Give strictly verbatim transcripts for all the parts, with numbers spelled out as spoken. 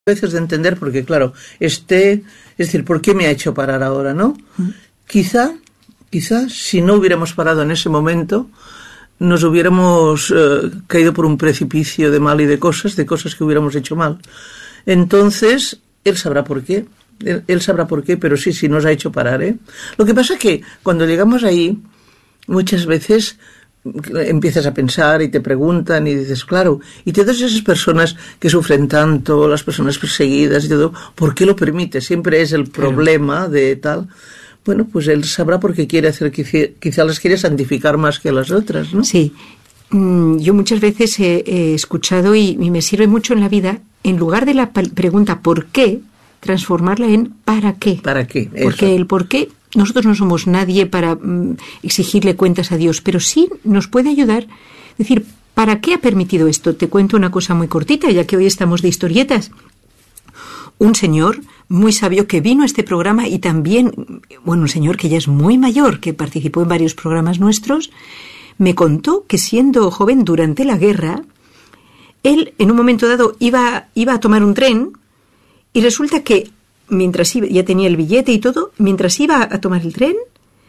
veces de entender, porque claro, este, es decir, ¿por qué me ha hecho parar ahora, no? Mm. Quizá, quizá, si no hubiéramos parado en ese momento, nos hubiéramos eh, caído por un precipicio de mal y de cosas, de cosas que hubiéramos hecho mal. Entonces, él sabrá por qué, él, él sabrá por qué, pero sí, sí nos ha hecho parar, ¿eh? Lo que pasa es que cuando llegamos ahí, muchas veces empiezas a pensar y te preguntan y dices, claro, y todas esas personas que sufren tanto, las personas perseguidas y todo, ¿por qué lo permite? Siempre es el problema de tal. Bueno, pues él sabrá por qué quiere hacer, quizá, quizá las quiere santificar más que a las otras, ¿no? Sí. Yo muchas veces he, he escuchado y, y me sirve mucho en la vida, en lugar de la pregunta ¿por qué?, transformarla en ¿para qué? ¿Para qué? Eso. Porque el por qué, nosotros no somos nadie para mm, exigirle cuentas a Dios, pero sí nos puede ayudar. Es decir, ¿para qué ha permitido esto? Te cuento una cosa muy cortita, ya que hoy estamos de historietas. Un señor muy sabio que vino a este programa y también, bueno, un señor que ya es muy mayor, que participó en varios programas nuestros, me contó que siendo joven durante la guerra, él en un momento dado iba, iba a tomar un tren y resulta que mientras iba, ya tenía el billete y todo, mientras iba a tomar el tren,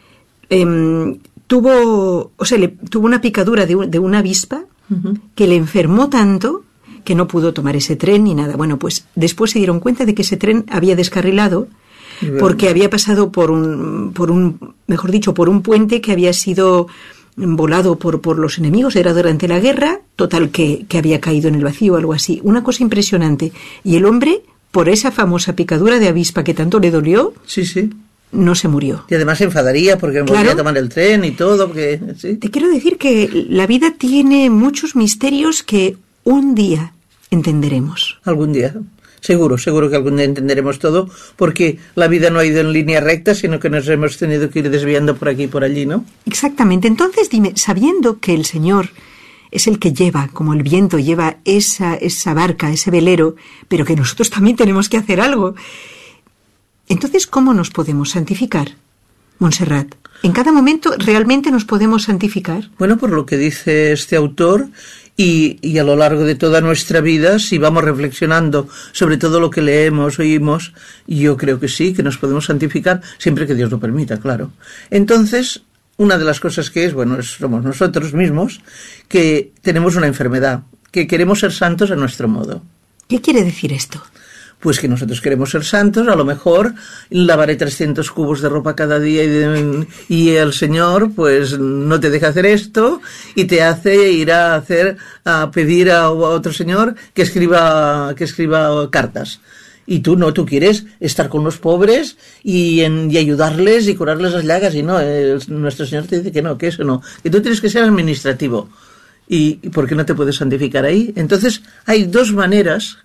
eh, tuvo, o sea, le, tuvo una picadura de, un, de una avispa uh-huh. que le enfermó tanto que no pudo tomar ese tren ni nada. Bueno, pues después se dieron cuenta de que ese tren había descarrilado porque había pasado por un, por un, mejor dicho, por un puente que había sido volado por, por los enemigos, era durante la guerra, total que, que había caído en el vacío o algo así. Una cosa impresionante. Y el hombre, por esa famosa picadura de avispa que tanto le dolió, sí, sí, no se murió. Y además se enfadaría porque volvía claro. a tomar el tren y todo. Porque, ¿sí? Te quiero decir que la vida tiene muchos misterios que un día entenderemos. Algún día. Seguro, seguro que algún día entenderemos todo, porque la vida no ha ido en línea recta, sino que nos hemos tenido que ir desviando por aquí y por allí, ¿no? Exactamente. Entonces, dime, sabiendo que el Señor es el que lleva, como el viento lleva esa, esa barca, ese velero, pero que nosotros también tenemos que hacer algo, entonces, ¿cómo nos podemos santificar, Montserrat? ¿En cada momento realmente nos podemos santificar? Bueno, por lo que dice este autor, y, y a lo largo de toda nuestra vida, si vamos reflexionando sobre todo lo que leemos, oímos, yo creo que sí, que nos podemos santificar, siempre que Dios lo permita, claro. Entonces, una de las cosas que es, bueno, somos nosotros mismos, que tenemos una enfermedad, que queremos ser santos a nuestro modo. ¿Qué quiere decir esto? Pues que nosotros queremos ser santos, a lo mejor lavaré trescientos cubos de ropa cada día y, de, y el Señor pues no te deja hacer esto y te hace ir a hacer, a pedir a, a otro señor que escriba, que escriba cartas. Y tú no, tú quieres estar con los pobres y, en, y ayudarles y curarles las llagas y no, el, nuestro Señor te dice que no, que eso no, que tú tienes que ser administrativo. ¿Y, y por qué no te puedes santificar ahí? Entonces hay dos maneras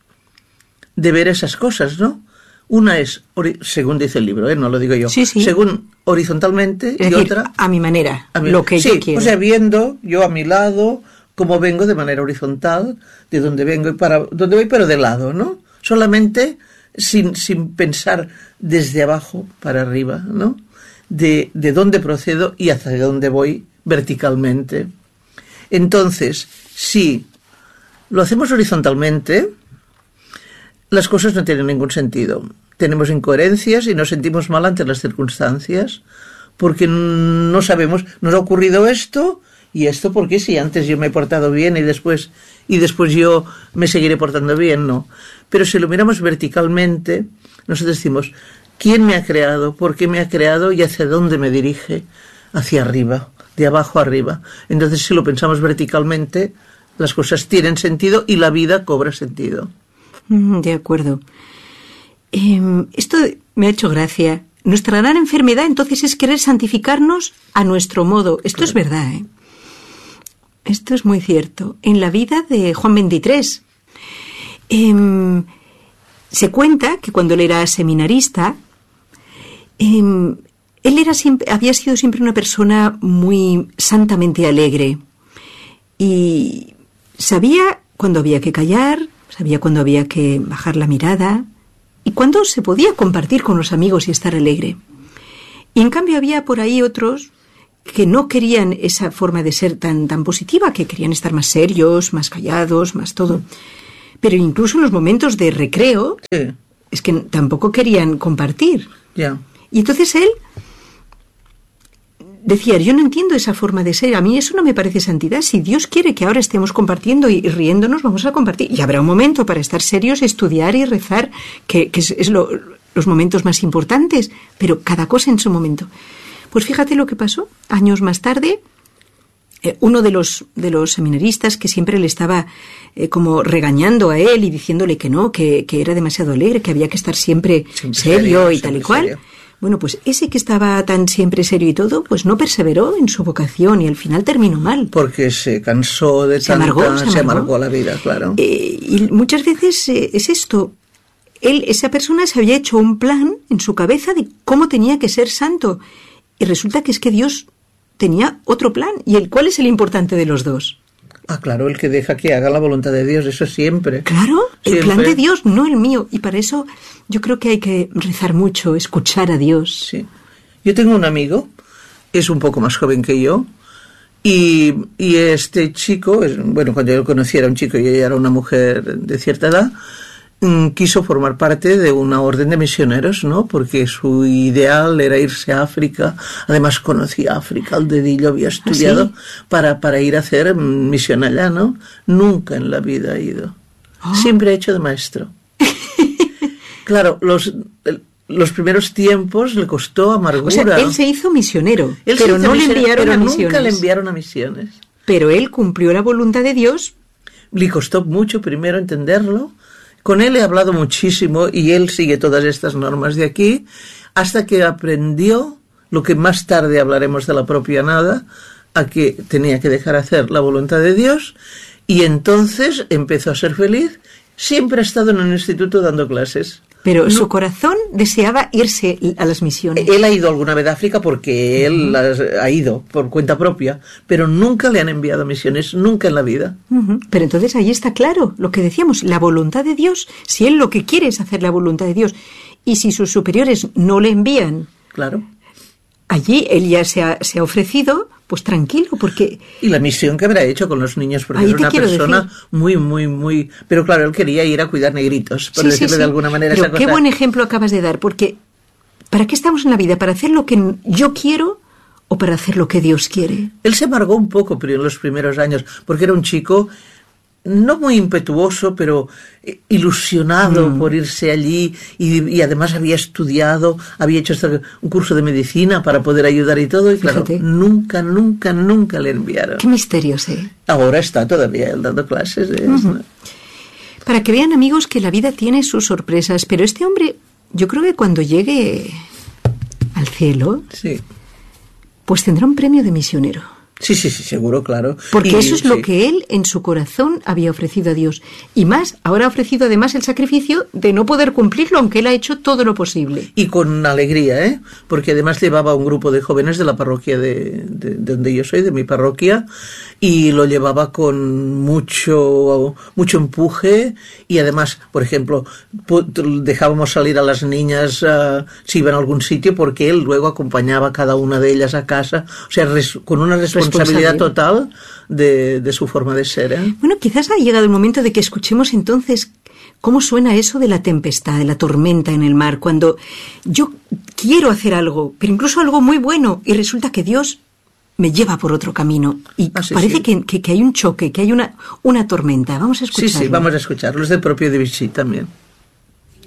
de ver esas cosas, ¿no? Una es, según dice el libro, ¿eh? No lo digo yo, sí, sí. según horizontalmente, es y decir, otra a mi manera, a mi, lo que sí, yo quiero. O sea, viendo yo a mi lado cómo vengo de manera horizontal, de donde vengo y para donde voy, pero de lado, ¿no? Solamente sin, sin pensar desde abajo para arriba, ¿no? De, de dónde procedo y hacia dónde voy verticalmente. Entonces, si lo hacemos horizontalmente, las cosas no tienen ningún sentido. Tenemos incoherencias y nos sentimos mal ante las circunstancias porque no sabemos, nos ha ocurrido esto y esto porque si antes yo me he portado bien y después y después yo me seguiré portando bien, no. Pero si lo miramos verticalmente, nosotros decimos, ¿quién me ha creado? ¿Por qué me ha creado? ¿Y hacia dónde me dirige? Hacia arriba, de abajo a arriba. Entonces, si lo pensamos verticalmente, las cosas tienen sentido y la vida cobra sentido. De acuerdo. Eh, esto me ha hecho gracia. Nuestra gran enfermedad entonces es querer santificarnos a nuestro modo. Esto claro. Es verdad, ¿eh? Esto es muy cierto. En la vida de Juan veintitrés eh, se cuenta que cuando él era seminarista, eh, él era siempre, había sido siempre una persona muy santamente alegre y sabía cuándo había que callar, sabía cuándo había que bajar la mirada y cuándo se podía compartir con los amigos y estar alegre. Y en cambio había por ahí otros que no querían esa forma de ser tan, tan positiva, que querían estar más serios, más callados, más todo. Pero incluso en los momentos de recreo, Sí, es que tampoco querían compartir. ya. Y entonces él decía, yo no entiendo esa forma de ser, a mí eso no me parece santidad. Si Dios quiere que ahora estemos compartiendo y riéndonos, vamos a compartir. Y habrá un momento para estar serios, estudiar y rezar, que, que es, es lo, los momentos más importantes, pero cada cosa en su momento. Pues fíjate lo que pasó. Años más tarde, eh, uno de los, de los seminaristas que siempre le estaba eh, como regañando a él y diciéndole que no, que, que era demasiado alegre, que había que estar siempre, Siempre serio, serio, y tal y siempre cual. serio. Bueno, pues ese que estaba tan siempre serio y todo, pues no perseveró en su vocación y al final terminó mal. Porque se cansó de Se tanta... amargó, se se amargó. amargó la vida, claro. Eh, y muchas veces eh, es esto. Él, esa persona se había hecho un plan en su cabeza de cómo tenía que ser santo. Y resulta que es que Dios tenía otro plan. ¿Y el cuál es el importante de los dos? Ah, claro, el que deja que haga la voluntad de Dios, eso siempre. Claro, el Siempre. plan de Dios, no el mío. Y para eso yo creo que hay que rezar mucho, escuchar a Dios. Sí. Yo tengo un amigo, es un poco más joven que yo, y, y este chico, es, bueno, cuando yo lo conocí era un chico y ella era una mujer de cierta edad, mm, quiso formar parte de una orden de misioneros, ¿no? Porque su ideal era irse a África, además conocía África al dedillo, había estudiado ¿Ah, sí? para, para ir a hacer mm, misión allá, ¿no? Nunca en la vida ha ido. Oh. Siempre ha hecho de maestro. Claro, los... el, los primeros tiempos le costó amargura. O sea, él se hizo misionero, Él se pero hizo no le misionero, enviaron pero a nunca misiones. le enviaron a misiones. Pero él cumplió la voluntad de Dios. Le costó mucho primero entenderlo. Con él he hablado muchísimo y él sigue todas estas normas de aquí hasta que aprendió lo que más tarde hablaremos de la propia nada, a que tenía que dejar hacer la voluntad de Dios, y entonces empezó a ser feliz. Siempre ha estado en un instituto dando clases. Pero No. su corazón deseaba irse a las misiones. Él ha ido alguna vez a África porque él las- ha ido por cuenta propia, pero nunca le han enviado a misiones, nunca en la vida. Ujú. Pero entonces ahí está claro lo que decíamos, la voluntad de Dios. Si él lo que quiere es hacer la voluntad de Dios y si sus superiores no le envían, Claro. allí él ya se ha, se ha ofrecido, pues tranquilo, porque Y la misión que habrá hecho con los niños, porque Ahí es te una quiero persona decir. muy, muy, muy... Pero claro, él quería ir a cuidar negritos, por Sí, sí, decirlo sí. de alguna manera. Pero esa qué cosa. buen ejemplo acabas de dar, porque ¿para qué estamos en la vida? ¿Para hacer lo que yo quiero o para hacer lo que Dios quiere? Él se amargó un poco pero en los primeros años, porque era un chico no muy impetuoso, pero eh, ilusionado Mm. por irse allí, y, y además había estudiado, había hecho hasta un curso de medicina para poder ayudar y todo, y claro, Fíjate. nunca, nunca, nunca le enviaron. Qué misterios, ¿eh? Ahora está todavía él dando clases. ¿eh? Ujú. Para que vean, amigos, que la vida tiene sus sorpresas, pero este hombre, yo creo que cuando llegue al cielo, Sí. pues tendrá un premio de misionero. Sí, sí, sí, seguro, claro. Porque Y, eso es lo sí. que él en su corazón había ofrecido a Dios. Y más, ahora ha ofrecido además el sacrificio de no poder cumplirlo, aunque él ha hecho todo lo posible. Y con alegría, ¿eh? Porque además llevaba un grupo de jóvenes de la parroquia de, de, de donde yo soy, de mi parroquia, y lo llevaba con mucho, mucho empuje, y además, por ejemplo, pu- dejábamos salir a las niñas uh, si iban a algún sitio, porque él luego acompañaba a cada una de ellas a casa, o sea, res, con una responsabilidad Responsabilidad. total de, de su forma de ser, ¿eh? Bueno, quizás ha llegado el momento de que escuchemos entonces cómo suena eso de la tempestad, de la tormenta en el mar, cuando yo quiero hacer algo, pero incluso algo muy bueno, y resulta que Dios me lleva por otro camino. Y Ah, sí, parece sí. Que, que, que hay un choque, que hay una, una tormenta. Vamos a Sí, escucharlo. sí, vamos a escucharlos del propio Debussy también.